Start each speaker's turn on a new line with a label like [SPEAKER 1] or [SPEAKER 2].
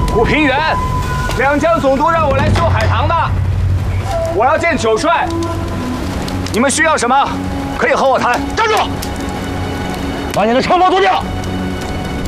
[SPEAKER 1] 古平原，两江总督让我来修海棠的，我要见九帅。你们需要什么，可以和我谈。
[SPEAKER 2] 站住！把你的长矛脱掉！